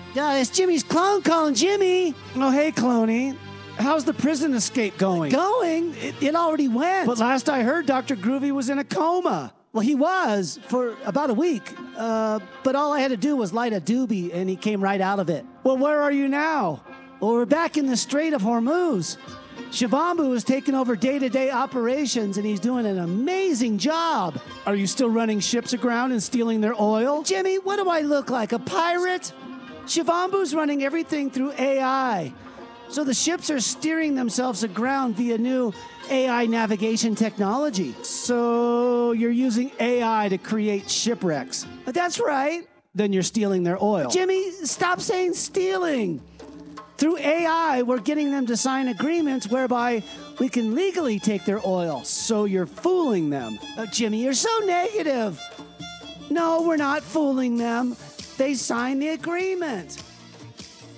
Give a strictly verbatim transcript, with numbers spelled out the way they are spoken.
Yeah, it's Jimmy's clone calling Jimmy. Oh, hey, Cloney. How's the prison escape going? Going? It, it already went. But last I heard, Doctor Groovy was in a coma. Well, he was for about a week. Uh, but all I had to do was light a doobie, and he came right out of it. Well, where are you now? Well, we're back in the Strait of Hormuz. Shivambu has taken over day-to-day operations, and he's doing an amazing job. Are you still running ships aground and stealing their oil? Jimmy, what do I look like, a pirate? Shivambu's running everything through A I. So the ships are steering themselves aground via new A I navigation technology. So you're using A I to create shipwrecks? That's right. Then you're stealing their oil. Jimmy, stop saying stealing. Through A I, we're getting them to sign agreements whereby we can legally take their oil. So you're fooling them. Oh, Jimmy, you're so negative. No, we're not fooling them. They signed the agreement.